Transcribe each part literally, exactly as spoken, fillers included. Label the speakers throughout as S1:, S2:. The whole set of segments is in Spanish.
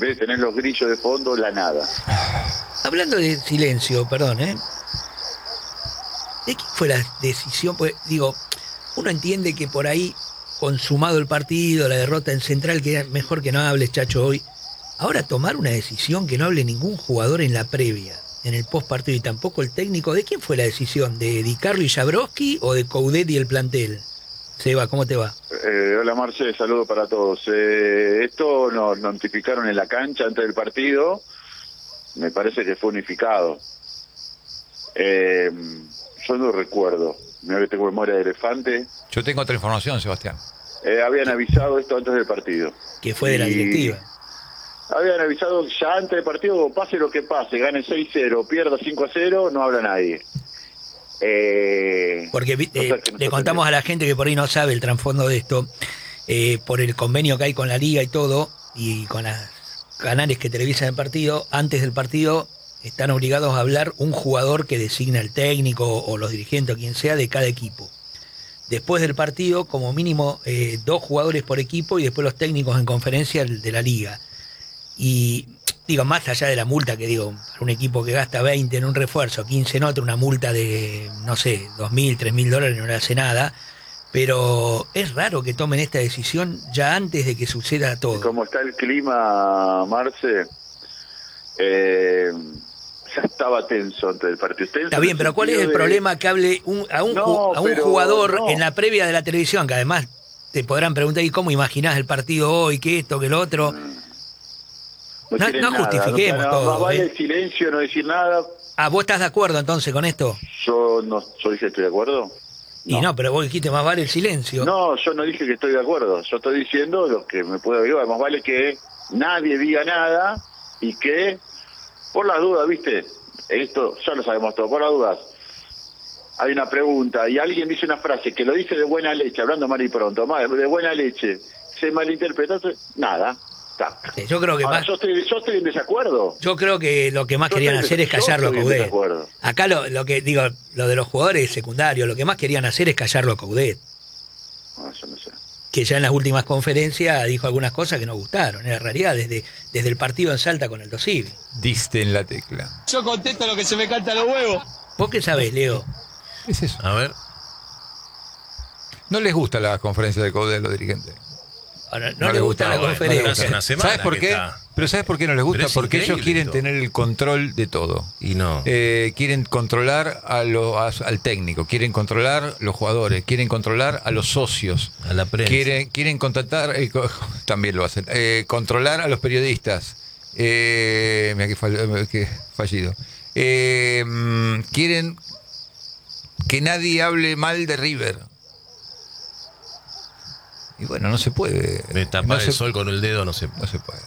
S1: vez de tener los grillos de fondo, la nada.
S2: Hablando de silencio, perdón, ¿eh? ¿De quién fue la decisión? Pues digo, uno entiende que por ahí, consumado el partido, la derrota en Central, que era mejor que no hables, Chacho, hoy. Ahora tomar una decisión que no hable ningún jugador en la previa, en el post partido, y tampoco el técnico. ¿De quién fue la decisión? ¿De Di Carlo y Jabrowski o de Coudet y el plantel? Seba, ¿cómo te va?
S1: Eh, hola Marce, saludo para todos. Eh, esto nos notificaron en la cancha antes del partido, me parece que fue unificado. Eh, yo no recuerdo, mira que tengo memoria de elefante.
S3: Yo tengo otra información, Sebastián.
S1: Eh, habían avisado esto antes del partido.
S2: Que fue de la
S1: Y
S2: directiva.
S1: Habían avisado ya antes del partido, pase lo que pase, gane seis cero, pierda cinco a cero, no habla nadie. Eh,
S2: Porque eh,
S1: o sea que
S2: le contamos a la gente que por ahí no sabe el trasfondo de esto, eh, por el convenio que hay con la liga y todo, y con los canales que televisan el partido, antes del partido están obligados a hablar un jugador que designa el técnico o los dirigentes o quien sea de cada equipo. Después del partido, como mínimo, eh, dos jugadores por equipo y después los técnicos en conferencia de la liga. Y digo, más allá de la multa, que digo, para un equipo que gasta veinte en un refuerzo, quince en otro, una multa de, no sé, dos mil, tres mil dólares no le hace nada, pero es raro que tomen esta decisión ya antes de que suceda todo.
S1: Como está el clima, Marce, eh, ya estaba tenso antes del partido. Tenso
S2: Está bien, pero ¿cuál es el
S1: de...
S2: problema que hable un, a un,
S1: no,
S2: a un
S1: pero,
S2: jugador
S1: no.
S2: en la previa de la televisión, que además te podrán preguntar, ¿y cómo imaginás el partido hoy? ¿Qué esto, qué lo otro?
S1: No,
S2: No, no
S1: nada,
S2: justifiquemos
S1: no, no,
S2: todo.
S1: Más vale
S2: ¿eh?
S1: el silencio, no decir nada.
S2: Ah, ¿vos estás de acuerdo entonces con esto?
S1: Yo no, yo dije estoy de acuerdo.
S2: Y no, pero vos dijiste más vale el silencio.
S1: No, yo no dije que estoy de acuerdo. Yo estoy diciendo lo que me puede averiguar. Más vale que nadie diga nada y que, por las dudas, ¿viste? Esto ya lo sabemos todo. Por las dudas, hay una pregunta y alguien dice una frase que lo dice de buena leche, hablando mal y pronto, de buena leche. Se malinterpretó, nada.
S2: Sí, yo creo que
S1: Ahora,
S2: más,
S1: yo, estoy, yo estoy en desacuerdo.
S2: yo creo que lo que más
S1: Yo
S2: querían
S1: estoy-
S2: hacer es
S1: yo
S2: callarlo a
S1: estoy en
S2: Coudet.
S1: desacuerdo.
S2: Acá lo, lo que digo, lo de los jugadores secundarios, lo que más querían hacer es callarlo a Coudet,
S1: Ah, yo no sé.
S2: que ya en las últimas conferencias dijo algunas cosas que no gustaron. En realidad, desde, desde el partido en Salta con el Dosivi.
S3: Diste en la tecla.
S4: Yo contesto lo que se me canta los huevos.
S2: ¿Vos qué sabés, Leo?
S3: ¿Qué es eso?
S4: A ver.
S3: No les gusta la conferencia de Coudet a los dirigentes.
S2: Ahora, no,
S3: No
S2: le
S3: le
S2: gusta
S3: gusta,
S2: la
S3: no,
S2: conferencia.
S4: hace una semana
S3: ¿Sabes por
S4: que
S3: qué?
S4: está.
S3: Pero ¿sabes por qué no les gusta?
S4: Pero es
S3: Porque ellos
S4: increíble
S3: quieren
S4: esto.
S3: tener el control de todo.
S4: Y no.
S3: Eh, quieren controlar a lo, a- al técnico, quieren controlar los jugadores, quieren controlar a los socios,
S4: A la prensa.
S3: quieren, quieren contratar, eh, co- también lo hacen, eh, controlar a los periodistas. Eh, mira que, fall- que fallido. Eh, mm, quieren que nadie hable mal de River. Y bueno, no se puede.
S4: De tapar
S3: no
S4: el
S3: se,
S4: sol con el dedo no se
S3: no se puede.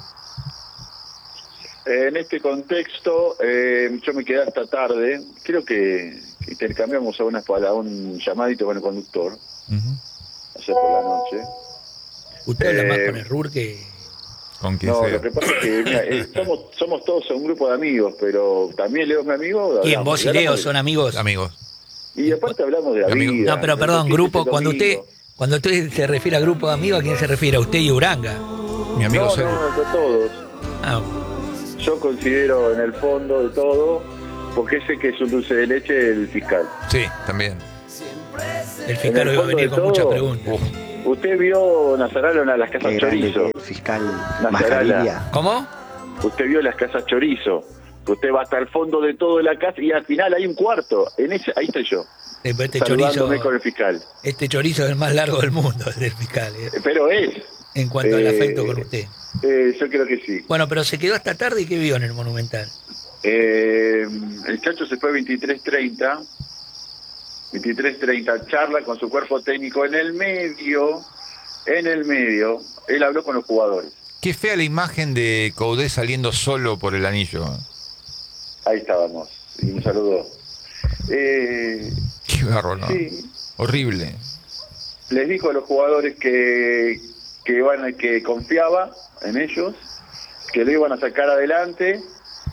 S1: Eh, en este contexto, eh, yo me quedé hasta tarde. Creo que intercambiamos a una, a un llamadito con el conductor,
S3: Ujú.
S1: ayer por la noche.
S2: Usted habla más
S1: Eh,
S2: con el R U R que...
S3: Con quien
S1: No,
S3: sea.
S1: lo que pasa es que mira, eh, somos, somos todos un grupo de amigos, pero también Leo es mi amigo.
S2: ¿Quién?
S1: hablamos,
S2: ¿Vos y
S1: hablamos
S2: Leo
S1: de-
S2: son amigos?
S3: Amigos.
S1: Y aparte hablamos de la
S3: Amigo.
S1: vida.
S2: No, pero perdón,
S1: de
S2: grupo,
S1: este
S2: cuando usted,
S1: domingo.
S2: cuando usted se refiere a grupo de amigos, ¿a quién se refiere? ¿A usted y Uranga?
S3: Mi amigo
S1: No,
S3: Selu.
S1: no, no, de todos.
S2: Ah,
S1: Yo considero en el fondo de todo, porque sé que es un dulce de leche el fiscal.
S3: Sí, también.
S2: el fiscal
S1: En el
S2: hoy va a
S1: fondo
S2: venir
S1: de
S2: con muchas
S1: todo,
S2: preguntas.
S3: Uf.
S1: Usted vio Nazaralo en las casas
S5: Qué grande
S1: chorizo.
S5: que el fiscal
S1: Nazarala.
S5: Mascarilla.
S2: ¿Cómo?
S1: Usted vio las casas chorizo. Usted va hasta el fondo de todo de la casa y al final hay un cuarto. En ese, ahí estoy yo,
S2: Eh, Este chorizo,
S1: saludándome con el fiscal.
S2: este chorizo es el más largo del mundo, el del fiscal, eh,
S1: Pero es.
S2: en cuanto al
S1: Eh,
S2: afecto con usted.
S1: Eh, yo creo que sí.
S2: Bueno, pero se quedó hasta tarde y ¿qué vio en el Monumental?
S1: Eh, el Chacho se fue veintitrés treinta. veintitrés treinta, charla con su cuerpo técnico en el medio. En el medio, él habló con los jugadores.
S3: Qué fea la imagen de Coudet saliendo solo por el anillo.
S1: Ahí estábamos. Y me saludó. Eh,
S3: Qué garro, ¿no?
S1: sí,
S3: Horrible.
S1: les dijo a los jugadores que, que, van, que confiaba en ellos, que lo iban a sacar adelante.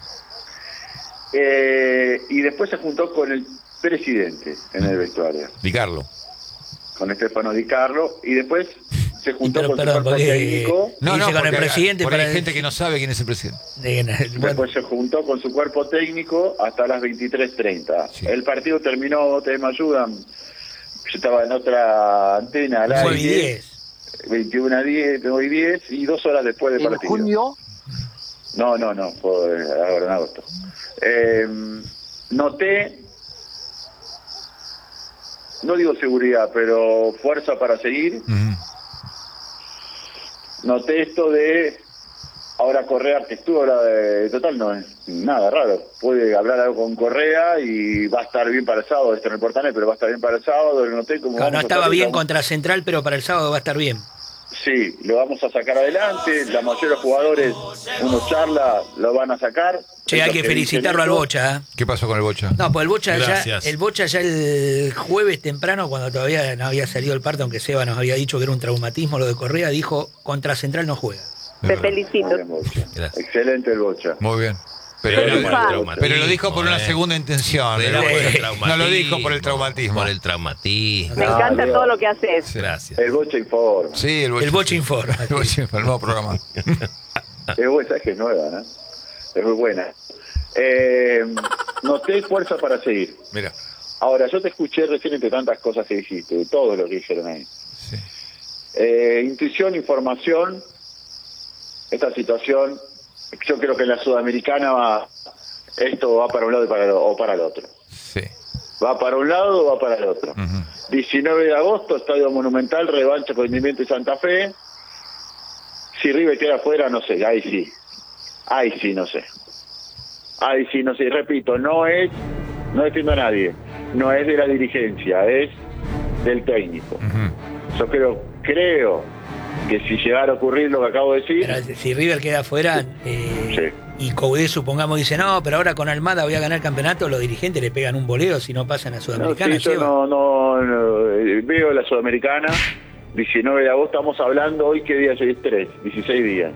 S1: Eh, y después se juntó con el presidente en el vestuario,
S3: Di Carlo.
S1: con Estefano Di Carlo, y después se juntó
S2: Pero,
S1: con
S2: perdón,
S1: su cuerpo
S2: porque-
S1: técnico.
S3: No,
S2: Dice
S3: no,
S2: con el
S3: porque
S2: presidente
S3: por ahí
S2: para-
S3: hay gente que no sabe quién es el presidente.
S2: De- bueno,
S1: Después se juntó con su cuerpo técnico hasta las veintitrés treinta.
S3: Sí.
S1: El partido terminó, ustedes me ayudan, yo estaba en otra antena al
S2: nueve y
S1: aire,
S2: diez.
S1: veintiuno a diez, nueve y diez, y dos horas después del
S5: ¿En
S1: partido.
S5: junio?
S1: No, no, no, fue ahora en agosto. Eh, noté, no digo seguridad, pero fuerza para seguir.
S3: Ujú.
S1: Noté esto de ahora Correa que estuvo ahora de total, no es nada raro. Puede hablar algo con Correa y va a estar bien para el sábado, esto en el Portanel, pero va a estar bien para el sábado. Lo noté como
S2: Claro, no
S1: vamos a
S2: estaba
S1: salir,
S2: bien
S1: vamos-
S2: contra Central, pero para el sábado va a estar bien.
S1: Sí, lo vamos a sacar adelante. La mayoría de los jugadores, uno charla, lo van a sacar.
S2: Che, hay
S1: Los
S2: que
S1: dicen
S2: felicitarlo al
S1: eso.
S2: Bocha. ¿eh?
S3: ¿Qué pasó con el Bocha?
S2: No, pues el Bocha ya,
S4: Gracias.
S2: el Bocha ya el jueves temprano, cuando todavía no había salido el parto, aunque Seba nos había dicho que era un traumatismo lo de Correa, dijo contra Central no juega.
S6: Te felicito.
S1: Muy bien, Bocha.
S4: Gracias.
S1: Excelente el Bocha.
S3: Muy bien. Pero,
S6: Pero
S3: lo-
S6: por el
S4: traumatismo,
S3: pero lo dijo por una
S4: eh.
S3: segunda intención.
S4: Pero
S3: ¿no?
S4: por el
S2: Eh,
S4: traumatismo.
S3: no lo dijo por el traumatismo.
S4: Por el traumatismo.
S6: Me
S1: No,
S6: encanta
S1: Leo.
S6: todo lo que haces.
S4: Gracias.
S1: El Bocha informa.
S3: Sí, el Bocha.
S2: El Bocha informa.
S3: El Bocha informa, el nuevo programa.
S1: Es buena, es que es nueva, ¿no? Es muy buena. Eh, noté fuerza para seguir.
S3: Mira.
S1: Ahora, yo te escuché recién entre tantas cosas que dijiste, de todo lo que dijeron ahí.
S3: Sí.
S1: Eh, intuición, información, esta situación, yo creo que en la Sudamericana va, esto va para un lado y para el, o para el otro.
S3: Sí.
S1: Va para un lado o va para el otro.
S3: Ujú.
S1: diecinueve de agosto, Estadio Monumental, revancha con Independiente Santa Fe. Si River queda afuera, no sé, ahí sí. Ahí sí, no sé. Ahí sí, no sé. Y repito, no es, no defiendo a nadie, no es de la dirigencia, es del técnico.
S3: Ujú.
S1: Yo creo, creo que si llegara a ocurrir lo que acabo de decir,
S2: Pero si River queda afuera eh, y Coudet supongamos dice no, pero ahora con Almada voy a ganar el campeonato, los dirigentes le pegan un boleo si no pasan a
S1: no,
S2: Sudamericana.
S1: sí, yo
S2: Seba.
S1: no, no, no, eh, veo la Sudamericana, diecinueve de agosto, estamos hablando hoy, ¿qué día es hoy? Es tres, dieciséis días.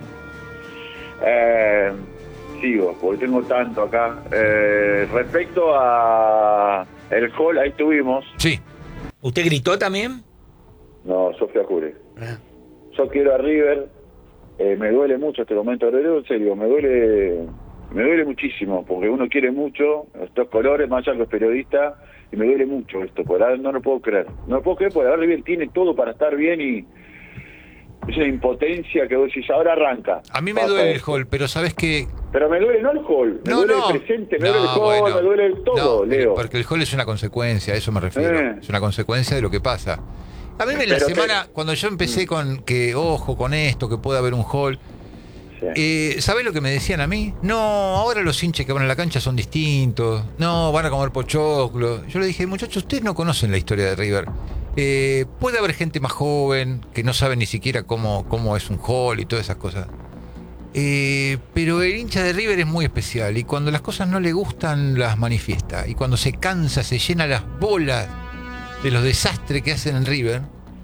S1: Eh, sigo, porque tengo tanto acá. Eh, respecto a el hall, ahí tuvimos,
S3: Sí.
S2: ¿Usted gritó también?
S1: no, Sofía Jure.
S2: Ah.
S1: Yo quiero a River, eh, me duele mucho este momento, lo digo en serio, me duele, me duele muchísimo, porque uno quiere mucho estos colores, más allá de los periodistas, y me duele mucho esto, por ahora no lo puedo creer, no lo puedo creer, porque ahora River tiene todo para estar bien y es una impotencia que vos decís, ahora arranca.
S3: A mí me
S1: Pasa
S3: duele el
S1: esto.
S3: hall, pero ¿sabes qué?
S1: Pero me duele no el hall, me
S3: No,
S1: duele
S3: no.
S1: el presente, me
S3: No,
S1: duele el hall,
S3: bueno.
S1: me duele el todo,
S3: No,
S1: Leo.
S3: porque el hall es una consecuencia, a eso me refiero.
S1: Eh.
S3: Es una consecuencia de lo que pasa. A mí me la
S1: Pero
S3: semana,
S1: te-
S3: cuando yo empecé con que, ojo, con esto, que puede haber un hall,
S1: Sí.
S3: eh, ¿sabés lo que me decían a mí? No, ahora los hinchas que van a la cancha son distintos, no, van a comer pochoclo. Yo le dije, muchachos, ustedes no conocen la historia de River. Eh, puede haber gente más joven que no sabe ni siquiera cómo, cómo es un hall y todas esas cosas. Eh, pero el hincha de River es muy especial y cuando las cosas no le gustan las manifiesta y cuando se cansa se llena las bolas de los desastres que hacen en River.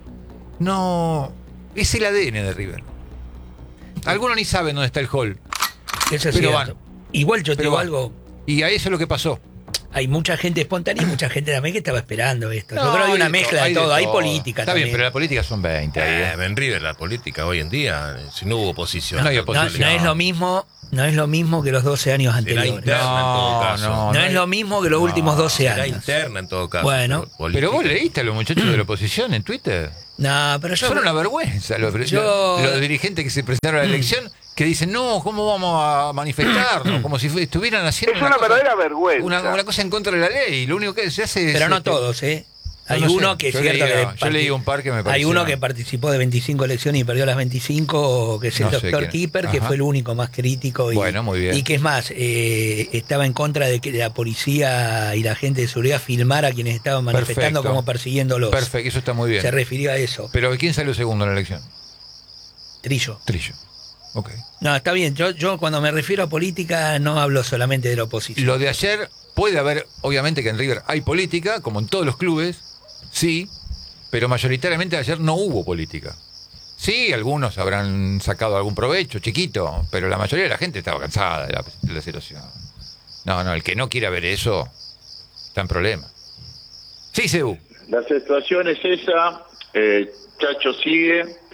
S3: No, es el A D N de River. Algunos ni saben dónde está el hall
S2: Eso es
S3: Pero
S2: cierto.
S3: van.
S2: Igual yo te
S3: Pero
S2: digo
S3: van.
S2: algo,
S3: y a eso es lo que pasó.
S2: hay mucha gente espontánea y mucha gente también que estaba esperando esto. Yo
S3: No,
S2: creo que hay una
S3: de
S2: mezcla
S3: to-
S2: de todo, hay
S3: todo.
S2: política
S3: Está
S2: también.
S3: bien, pero la política son veinte ahí, ¿eh?
S4: Eh, en River, la política hoy en día, si no hubo oposición.
S3: No hay
S2: No,
S3: oposición.
S2: no es lo mismo, no es lo mismo que los doce años
S4: Será
S2: anteriores.
S4: interna en todo caso.
S3: no,
S2: No,
S3: no
S2: es
S3: hay-
S2: lo mismo que los últimos doce
S4: Será
S2: años.
S4: interna en todo caso.
S2: Bueno.
S4: política.
S3: Pero vos leíste a los muchachos de la oposición en Twitter.
S2: No, pero yo
S3: Son una vergüenza los,
S2: Yo-
S3: los dirigentes que se presentaron a la elección que dicen, no, ¿cómo vamos a manifestarnos? Como si fu- estuvieran haciendo
S5: Es una
S3: cosa-
S5: verdadera vergüenza.
S3: Una, una cosa en contra de la ley. Lo único que se hace es...
S2: pero no
S3: este,
S2: todos, ¿eh? Hay
S3: no sé.
S2: uno que es
S3: Yo
S2: cierto
S3: leí-
S2: que
S3: yo
S2: parti-
S3: leí un par que me
S2: Hay
S3: parecieron-
S2: uno que participó de veinticinco elecciones y perdió las veinticinco, que es el
S3: No sé
S2: doctor
S3: quién.
S2: Kipper, que
S3: Ajá.
S2: fue el único más crítico. Y,
S3: Bueno, muy bien.
S2: Y que es más, eh, estaba en contra de que la policía y la gente de seguridad filmara a quienes estaban manifestando
S3: Perfecto.
S2: como persiguiéndolos.
S3: Perfecto, eso está muy bien.
S2: Se refirió a eso.
S3: Pero ¿quién salió segundo en la elección?
S2: Trillo.
S3: Trillo. Ok.
S2: No, está bien. Yo, yo cuando me refiero a política no hablo solamente de la oposición.
S3: Lo de ayer, puede haber, obviamente que en River hay política, como en todos los clubes, sí, pero mayoritariamente ayer no hubo política. Sí, algunos habrán sacado algún provecho, chiquito, pero la mayoría de la gente estaba cansada de la, de la situación. No, no, el que no quiera ver eso está en problema. Sí, Sebu.
S1: La situación es esa, eh, Chacho sigue,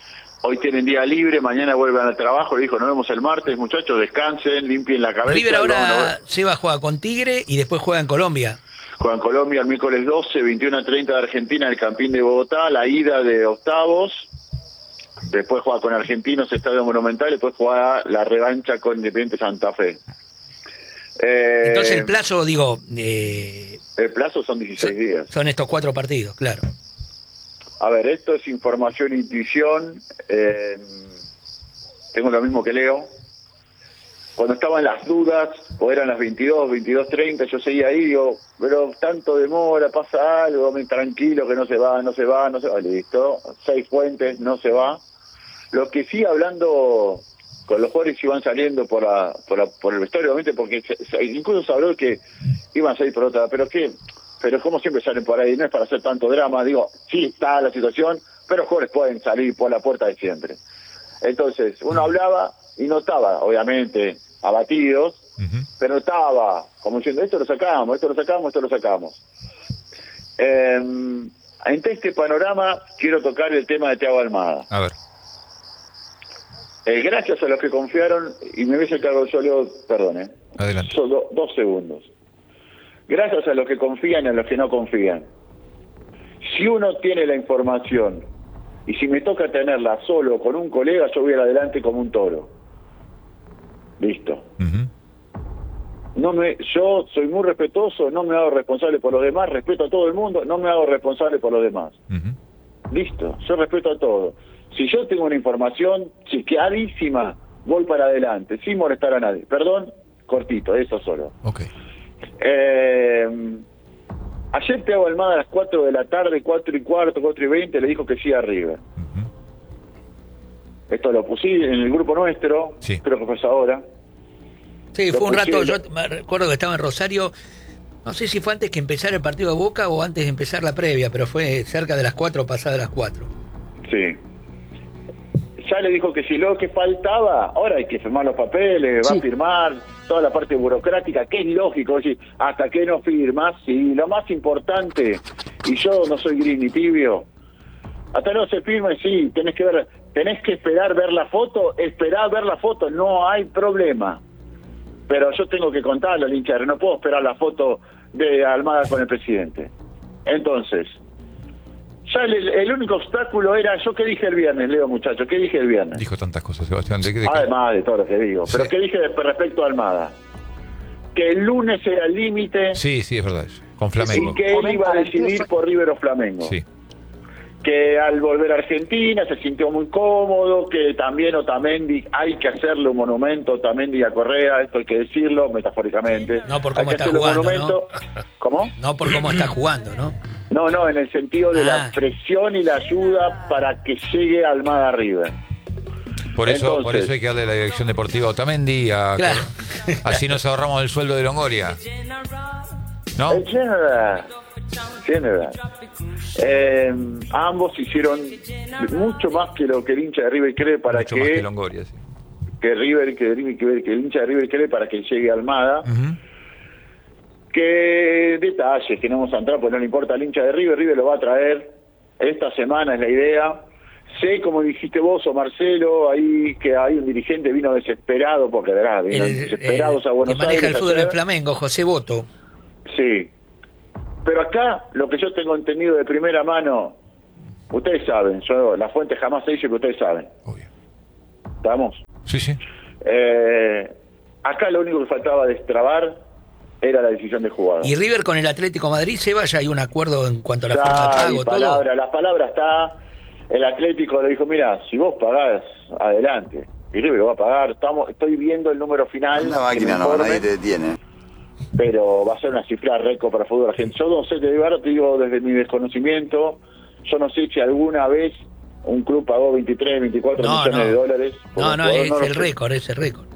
S1: hoy tienen día libre, mañana vuelven al trabajo, le dijo, nos vemos el martes, muchachos, descansen, limpien la cabeza.
S2: River ahora
S1: vamos,
S2: se va a jugar con Tigre y después juega en Colombia.
S1: Juegan Colombia el miércoles doce, veintiuno a treinta de Argentina, el Campín de Bogotá, la ida de octavos, después juega con Argentinos, Estadio Monumental, después juega la revancha con Independiente Santa Fe. Eh,
S2: Entonces el plazo, digo... Eh,
S1: el plazo son dieciséis
S2: son,
S1: días.
S2: Son estos cuatro partidos, claro.
S1: A ver, esto es información e intuición. Eh, tengo lo mismo que Leo. Cuando estaban las dudas, o eran las veintidós, veintidós treinta, yo seguía ahí, digo, pero tanto demora, pasa algo, me tranquilo que no se va, no se va, no se va, listo. Seis fuentes, no se va. Lo que sí, hablando con los jugadores, iban saliendo por la, por, la, por el vestuario, obviamente, porque se, se, incluso se habló que iban a salir por otra, pero ¿qué? Pero como siempre salen por ahí, no es para hacer tanto drama, digo, sí está la situación, pero los jugadores pueden salir por la puerta de siempre. Entonces, uno hablaba y notaba, obviamente, abatidos, uh-huh. pero notaba, como diciendo, esto lo sacamos, esto lo sacamos, esto lo sacamos. Eh, ante este panorama, quiero tocar el tema de Thiago Almada.
S3: A ver.
S1: Eh, gracias a los que confiaron, y me ves el cargo yo, Leo, perdón, eh.
S3: Adelante.
S1: Son do, dos segundos. Gracias a los que confían y a los que no confían. Si uno tiene la información, y si me toca tenerla solo con un colega, yo voy adelante como un toro. Listo. Uh-huh. No me, yo soy muy respetuoso, no me hago responsable por los demás, respeto a todo el mundo, no me hago responsable por los demás. Uh-huh. Listo, yo respeto a todo. Si yo tengo una información chiqueadísima, voy para adelante, sin molestar a nadie. Perdón, cortito, eso solo.
S3: Okay.
S1: Eh, ayer Thiago Almada a las cuatro de la tarde, cuatro y cuarto, cuatro y veinte, le dijo que sí a River. Uh-huh. Esto lo puse en el grupo nuestro, sí. Creo que fue ahora.
S2: Sí, lo fue un rato, yo me recuerdo que estaba en Rosario, no sé si fue antes que empezara el partido de Boca o antes de empezar la previa, pero fue cerca de las cuatro, pasadas las cuatro. Sí.
S1: Ya le dijo que si lo que faltaba, ahora hay que firmar los papeles, sí. Va a firmar toda la parte burocrática, que es lógico, decir, hasta que no firmas, y lo más importante, y yo no soy gris ni tibio, hasta no se firme, sí, tenés que ver, tenés que esperar ver la foto, esperar ver la foto, no hay problema. Pero yo tengo que contarlo al hincha, no puedo esperar la foto de Almada con el presidente. Entonces, ya el, el único obstáculo era, yo qué dije el viernes, Leo, muchachos, ¿qué dije el viernes?
S3: Dijo tantas cosas, Sebastián. ¿De, de
S1: Además de todo lo que digo. Sí. Pero ¿qué dije respecto a Almada? Que el lunes era el límite.
S3: Sí, sí, es verdad. Con Flamengo.
S1: Y que él iba a decidir por River o Flamengo. Sí. Que al volver a Argentina se sintió muy cómodo, que también Otamendi, hay que hacerle un monumento a Otamendi y a Correa, esto hay que decirlo metafóricamente.
S2: No por cómo está jugando, ¿no?
S1: ¿Cómo?
S2: No por cómo está jugando, ¿no?
S1: No, no, en el sentido de ah. la presión y la ayuda para que llegue Almada River.
S3: Por eso, Entonces, por eso hay que darle la dirección deportiva a Otamendi, a,
S2: claro.
S3: Así nos ahorramos el sueldo de Longoria. ¿No?
S1: El General. General. Eh, ambos hicieron mucho más que lo que el hincha de River cree para mucho que,
S3: más que Longoria, sí.
S1: que River que, que, que el hincha de River cree para que llegue Almada. Uh-huh. Que detalles que no vamos a entrar, pues no le importa al hincha de River. River lo va a traer esta semana, es la idea. Sé, como dijiste vos o Marcelo, ahí que hay un dirigente vino desesperado, porque verá, vino el, desesperados
S2: el,
S1: a Buenos
S2: Aires. Maneja el fútbol
S1: del
S2: Flamengo, José Boto.
S1: Sí. Pero acá, lo que yo tengo entendido de primera mano, ustedes saben, yo la fuente jamás se dice que ustedes saben.
S3: Obvio.
S1: ¿Estamos?
S3: Sí, sí.
S1: Eh, acá lo único que faltaba destrabar era la decisión de jugador.
S2: ¿Y River con el Atlético Madrid, Seba, ya hay un acuerdo en cuanto a la forma de pago?
S1: Palabra,
S2: todo?
S1: La palabra está, el Atlético le dijo, mira, si vos pagás, adelante. Y River lo va a pagar, estamos, estoy viendo el número final.
S5: Una máquina no, nadie te detiene.
S1: Pero va a ser una cifra récord para el fútbol argentino. Yo no sé, de verdad te digo desde mi desconocimiento, yo no sé si alguna vez un club pagó veintitrés, veinticuatro
S2: no,
S1: millones
S2: no.
S1: de dólares.
S2: No, no, es no el récord, es el récord.